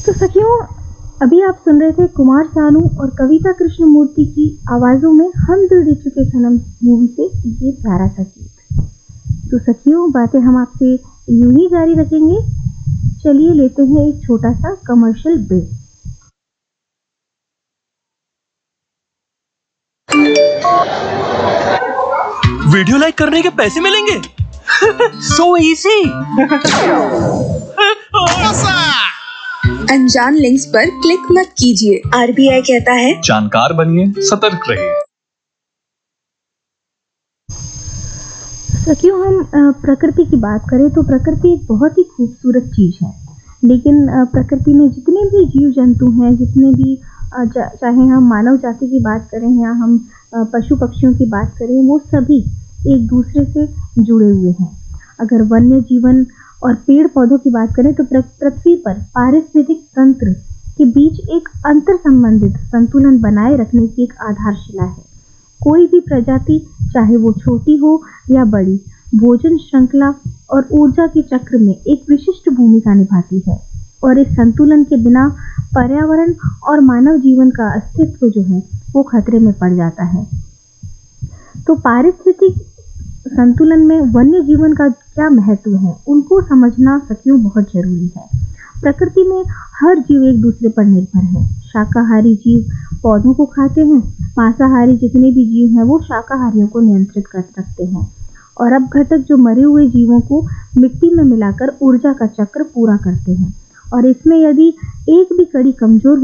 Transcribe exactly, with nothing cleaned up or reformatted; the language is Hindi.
तो सखियों, अभी आप सुन रहे थे कुमार सानू और कविता कृष्णमूर्ति की आवाज़ों में हम दिल दे चुके सनम मूवी से ये प्यारा सा गीत। तो सखियों, बातें हम आपसे यूं ही जारी रखेंगे। चलिए लेते हैं एक छोटा सा कमर्शियल ब्रेक। वीडियो लाइक करने के पैसे मिलेंगे? So easy. अनजान लिंक्स पर क्लिक मत कीजिए। आरबीआई कहता है जानकार बनिए, सतर्क रहिए। सखियों, हम प्रकृति की बात करें तो प्रकृति एक बहुत ही खूबसूरत चीज़ है, लेकिन प्रकृति में जितने भी जीव जंतु हैं, जितने भी चाहे हम मानव जाति की बात करें या हम पशु पक्षियों की बात करें, वो सभी एक दूसरे से जुड़े हुए हैं। अगर वन्य जीवन और पेड़ पौधों की बात करें तो पृथ्वी पर पारिस्थितिक तंत्र के बीच एक अंतर संबंधित संतुलन बनाए रखने की एक आधारशिला है। कोई भी प्रजाति, चाहे वो छोटी हो या बड़ी, भोजन श्रृंखला और ऊर्जा के चक्र में एक विशिष्ट भूमिका निभाती है, और इस संतुलन के बिना पर्यावरण और मानव जीवन का अस्तित्व जो है वो खतरे में पड़ जाता है। तो पारिस्थितिक संतुलन में वन्य जीवन का क्या महत्व है, उनको समझना सखियों बहुत जरूरी है। प्रकृति में हर जीव एक दूसरे पर निर्भर है। शाकाहारी जीव पौधों को खाते हैं, मांसाहारी जितने भी जीव हैं वो शाकाहारियों को नियंत्रित कर सकते हैं, और अपघटक जो मरे हुए जीवों को मिट्टी में मिलाकर ऊर्जा का चक्र पूरा करते हैं। और इसमें यदि एक भी कड़ी कमजोर